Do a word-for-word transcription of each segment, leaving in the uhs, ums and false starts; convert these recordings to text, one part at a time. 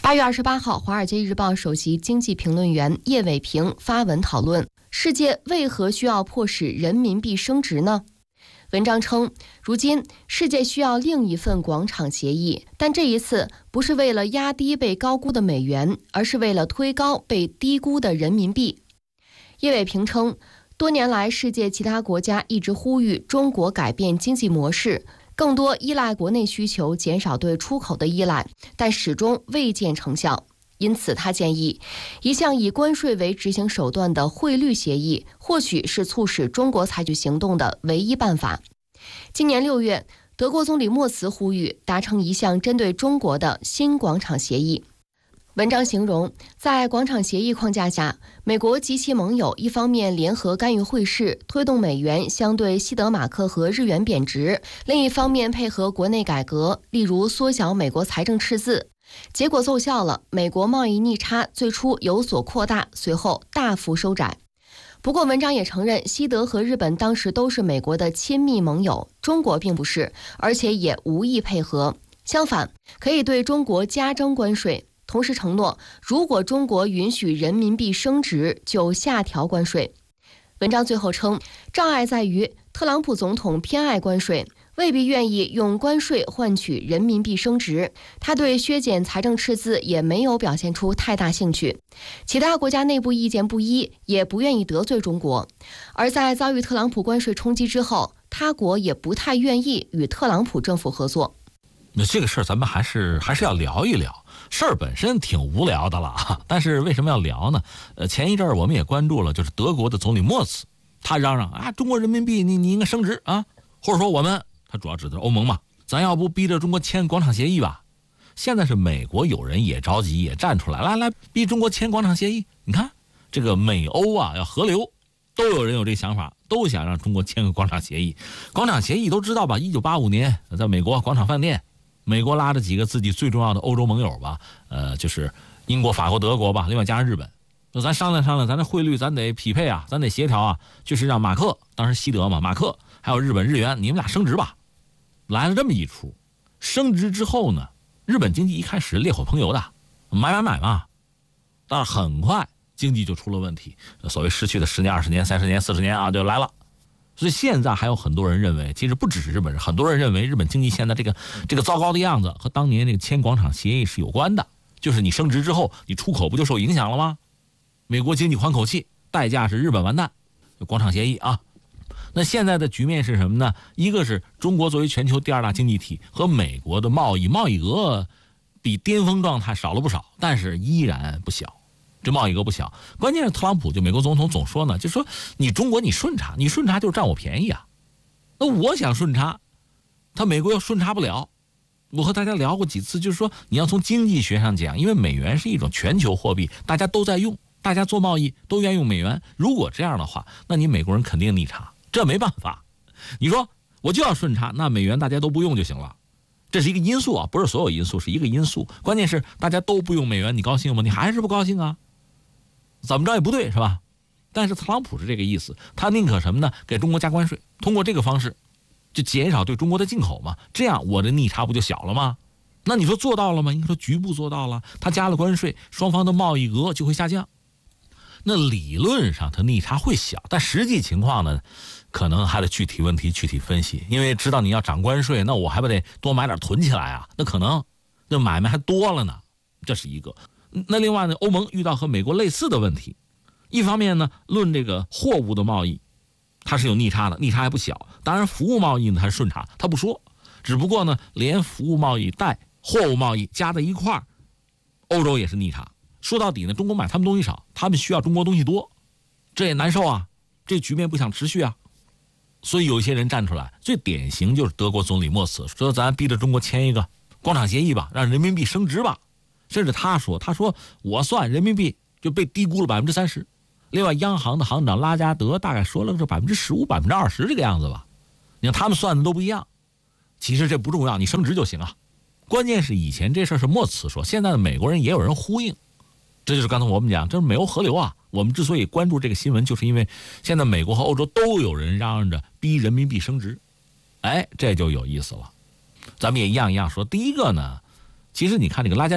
八月二十八号，《华尔街日报》首席经济评论员叶伟平发文讨论：世界为何需要迫使人民币升值呢？文章称，如今世界需要另一份广场协议，但这一次不是为了压低被高估的美元，而是为了推高被低估的人民币。叶伟平称，多年来世界其他国家一直呼吁中国改变经济模式，更多依赖国内需求，减少对出口的依赖，但始终未见成效。因此他建议，一项以关税为执行手段的汇率协议或许是促使中国采取行动的唯一办法。今年六月，德国总理默茨呼吁达成一项针对中国的新广场协议。文章形容，在广场协议框架下，美国及其盟友一方面联合干预汇市，推动美元相对西德马克和日元贬值，另一方面配合国内改革，例如缩小美国财政赤字。结果奏效了，美国贸易逆差最初有所扩大，随后大幅收窄。不过文章也承认，西德和日本当时都是美国的亲密盟友，中国并不是，而且也无意配合。相反，可以对中国加征关税，同时承诺，如果中国允许人民币升值，就下调关税。文章最后称，障碍在于特朗普总统偏爱关税，未必愿意用关税换取人民币升值，他对削减财政赤字也没有表现出太大兴趣。其他国家内部意见不一，也不愿意得罪中国。而在遭遇特朗普关税冲击之后，他国也不太愿意与特朗普政府合作。 那这个事儿咱们还是还是要聊一聊，事儿本身挺无聊的了，但是为什么要聊呢？呃，前一阵儿我们也关注了，就是德国的总理默茨，他嚷嚷啊，中国人民币你你应该升值啊，或者说我们，他主要指的是欧盟嘛，咱要不逼着中国签广场协议吧？现在是美国有人也着急，也站出来，来来逼中国签广场协议。你看这个美欧啊要合流，都有人有这想法，都想让中国签个广场协议。广场协议都知道吧？一九八五年在美国广场饭店，美国拉着几个自己最重要的欧洲盟友吧，呃，就是英国、法国、德国吧，另外加上日本，说咱商量商量，咱这汇率咱得匹配啊，咱得协调啊，就是让马克，当时西德嘛，马克还有日本日元，你们俩升值吧。来了这么一出，升值之后呢，日本经济一开始烈火烹油的，买买买嘛，但是很快经济就出了问题，所谓失去的十年、二十年、三十年、四十年啊，就来了。所以现在还有很多人认为，其实不只是日本人，很多人认为日本经济现在这个这个糟糕的样子和当年那个签广场协议是有关的。就是你升值之后，你出口不就受影响了吗？美国经济缓口气，代价是日本完蛋。广场协议啊，那现在的局面是什么呢？一个是中国作为全球第二大经济体和美国的贸易贸易额比巅峰状态少了不少，但是依然不小。这贸易额不小，关键是特朗普就美国总统总说呢，就说你中国你顺差，你顺差就是占我便宜啊。那我想顺差，他美国又顺差不了。我和大家聊过几次，就是说你要从经济学上讲，因为美元是一种全球货币，大家都在用，大家做贸易都愿意用美元。如果这样的话，那你美国人肯定逆差，这没办法。你说我就要顺差，那美元大家都不用就行了。这是一个因素啊，不是所有因素，是一个因素。关键是大家都不用美元，你高兴吗？你还是不高兴啊？怎么着也不对是吧？但是特朗普是这个意思，他宁可什么呢？给中国加关税，通过这个方式就减少对中国的进口嘛，这样我的逆差不就小了吗？那你说做到了吗？应该说局部做到了，他加了关税，双方的贸易额就会下降。那理论上它逆差会小，但实际情况呢，可能还得具体问题具体分析。因为知道你要涨关税，那我还不得多买点囤起来啊？那可能那买卖还多了呢，这是一个。那另外呢，欧盟遇到和美国类似的问题，一方面呢，论这个货物的贸易，它是有逆差的，逆差还不小。当然，服务贸易呢它是顺差，它不说，只不过呢，连服务贸易带货物贸易加在一块儿，欧洲也是逆差。说到底呢，中国买他们东西少，他们需要中国东西多，这也难受啊，这局面不想持续啊。所以有一些人站出来，最典型就是德国总理默茨说，咱逼着中国签一个广场协议吧，让人民币升值吧。甚至他说，他说我算人民币就被低估了百分之三十。另外，央行的行长拉加德大概说了个百分之十五、百分之二十这个样子吧。你看他们算的都不一样，其实这不重要，你升值就行啊。关键是以前这事儿是默茨说，现在的美国人也有人呼应。这就是刚才我们讲，这是美欧合流啊。我们之所以关注这个新闻，就是因为现在美国和欧洲都有人嚷嚷着逼人民币升值，哎，这就有意思了。咱们也一样一样说。第一个呢，其实你看这个拉加德，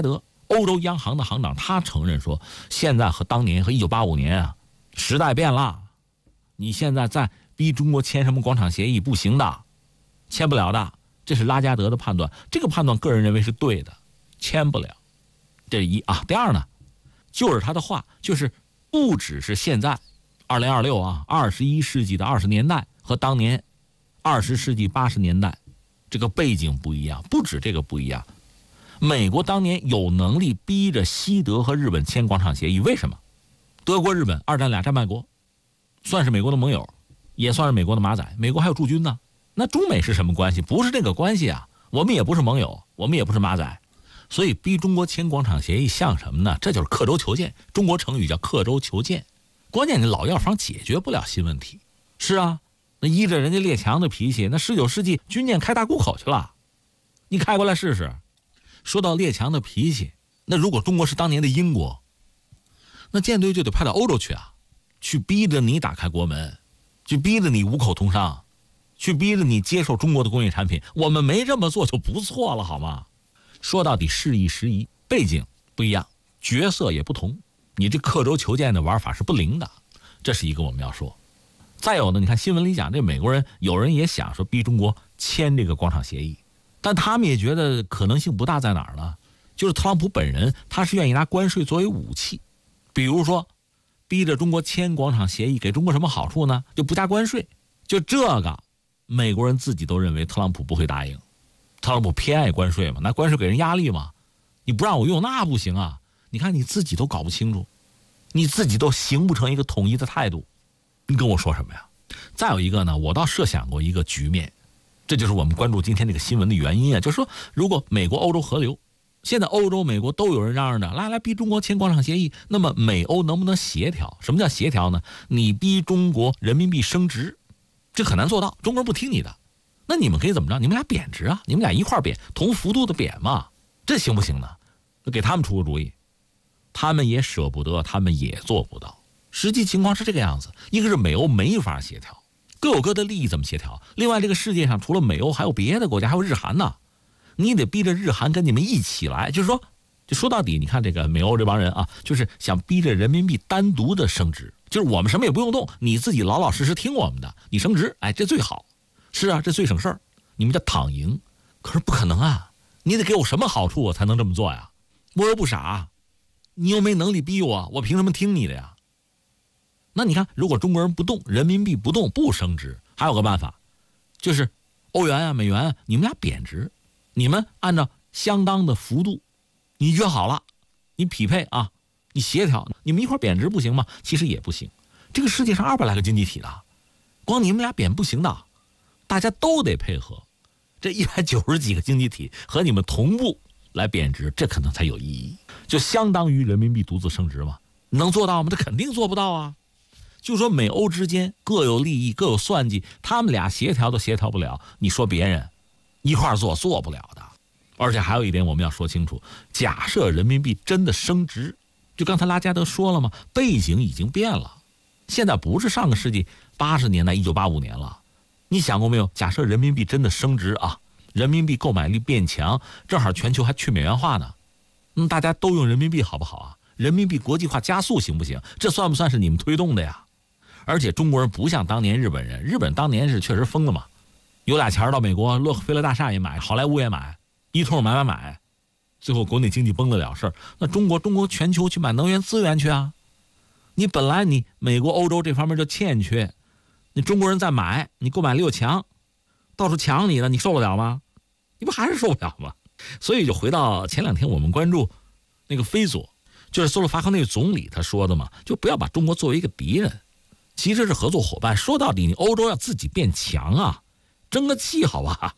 欧洲央行的行长他承认说，现在和当年和一九八五年啊，时代变了，你现在再逼中国签什么广场协议不行的，签不了的，这是拉加德的判断，这个判断个人认为是对的，签不了。这是一啊。第二呢，就是他的话，就是不只是现在二零二六啊，二十一世纪的二十年代和当年二十世纪八十年代这个背景不一样，不止这个不一样。美国当年有能力逼着西德和日本签广场协议，为什么？德国、日本二战俩战败国，算是美国的盟友，也算是美国的马仔，美国还有驻军呢。那中美是什么关系？不是这个关系啊，我们也不是盟友，我们也不是马仔，所以逼中国签广场协议像什么呢？这就是刻舟求剑，中国成语叫刻舟求剑。关键你老药方解决不了新问题。是啊，那依着人家列强的脾气，那十九世纪军舰开大沽口去了，你开过来试试。说到列强的脾气，那如果中国是当年的英国，那舰队就得派到欧洲去啊，去逼着你打开国门，去逼着你五口通商，去逼着你接受中国的工业产品。我们没这么做就不错了，好吗？说到底事宜时宜，背景不一样，角色也不同，你这刻舟求剑的玩法是不灵的，这是一个我们要说。再有呢，你看新闻里讲，这美国人有人也想说逼中国签这个广场协议，但他们也觉得可能性不大，在哪儿呢？就是特朗普本人他是愿意拿关税作为武器，比如说逼着中国签广场协议，给中国什么好处呢？就不加关税。就这个美国人自己都认为特朗普不会答应，特朗普偏爱关税嘛，拿关税给人压力嘛，你不让我用那不行啊。你看你自己都搞不清楚，你自己都形不成一个统一的态度，你跟我说什么呀？再有一个呢，我倒设想过一个局面，这就是我们关注今天这个新闻的原因啊，就是说如果美国欧洲合流，现在欧洲美国都有人嚷嚷着来来逼中国签广场协议，那么美欧能不能协调？什么叫协调呢？你逼中国人民币升值，这很难做到，中国人不听你的，那你们可以怎么着？你们俩贬值啊，你们俩一块贬，同幅度的贬嘛，这行不行呢？给他们出个主意，他们也舍不得，他们也做不到。实际情况是这个样子，一个是美欧没法协调，各有各的利益怎么协调？另外这个世界上除了美欧还有别的国家，还有日韩呢，你得逼着日韩跟你们一起来，就是说就说到底，你看这个美欧这帮人啊，就是想逼着人民币单独的升值，就是我们什么也不用动，你自己老老实实听我们的，你升值，哎，这最好。是啊，这最省事儿，你们叫躺赢。可是不可能啊，你得给我什么好处我才能这么做呀？我又不傻，你又没能力逼我，我凭什么听你的呀？那你看，如果中国人不动，人民币不动，不升值，还有个办法，就是欧元啊、美元啊，你们俩贬值，你们按照相当的幅度，你约好了，你匹配啊，你协调，你们一块贬值不行吗？其实也不行。这个世界上二百来个经济体的，光你们俩贬不行的，大家都得配合。这一百九十几个经济体和你们同步来贬值，这可能才有意义，就相当于人民币独自升值嘛？能做到吗？这肯定做不到啊！就说美欧之间各有利益，各有算计，他们俩协调都协调不了，你说别人一块做做不了的。而且还有一点我们要说清楚，假设人民币真的升值，就刚才拉加德说了嘛，背景已经变了，现在不是上个世纪八十年代一九八五年了。你想过没有？假设人民币真的升值啊，人民币购买力变强，正好全球还去美元化呢，那、嗯、大家都用人民币好不好啊？人民币国际化加速行不行？这算不算是你们推动的呀？而且中国人不像当年日本人，日本当年是确实疯了嘛，有俩钱到美国，洛克菲勒大厦也买，好莱坞也买，一通买买买，最后国内经济崩得了事儿。那中国中国全球去买能源资源去啊，你本来你美国欧洲这方面就欠缺，你中国人再买，你购买力又强，到处抢你了，你受得了吗？你不还是受不了吗？所以就回到前两天我们关注那个菲佐，就是斯洛伐克那个总理他说的嘛，就不要把中国作为一个敌人，其实是合作伙伴。说到底，你欧洲要自己变强啊，争个气好吧。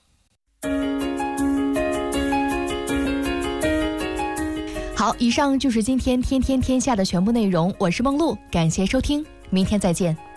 好，以上就是今天天天天下的全部内容，我是梦露，感谢收听，明天再见。